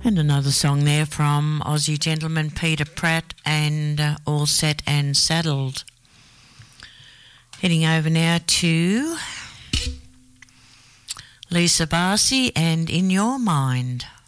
And another song there from Aussie gentleman Peter Pratt and All Set and Saddled. Heading over now to Lisa Barcy and In Your Mind.